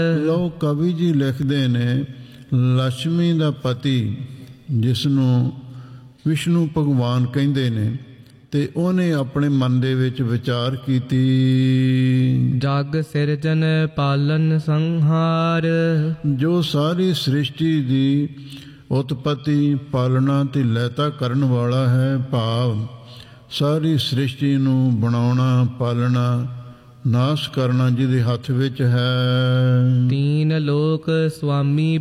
ਲਓ ਕਵੀ ਜੀ ਲਿਖਦੇ ਨੇ, ਲక్ష్ਮੀ ਦਾ ਪਤੀ ਜਿਸ ਨੂੰ ਵਿਸ਼ਨੂੰ ਭਗਵਾਨ ਕਹਿੰਦੇ ਨੇ, ਤੇ ਉਹਨੇ ਆਪਣੇ ਮਨ ਦੇ ਵਿੱਚ ਵਿਚਾਰ ਕੀਤੀ, ਜਗ ਸਿਰਜਨ ਪਾਲਨ ਸੰਹਾਰ। ਜੋ ਸਾਰੀ ਸ੍ਰਿਸ਼ਟੀ ਦੀ ਉਤਪਤੀ, ਪਾਲਣਾ ਤੇ ਲਹਿਤਾ ਕਰਨ ਵਾਲਾ ਹੈ, ਭਾਵ ਸਾਰੀ ਸ੍ਰਿਸ਼ਟੀ ਨੂੰ ਬਣਾਉਣਾ, ਪਾਲਣਾ, ਨਾਸ਼ ਕਰਨਾ ਜਿਹਦੇ ਹੱਥ ਵਿੱਚ ਹੈ। ਤੀਨ ਲੋਕ ਸੁਆਮੀ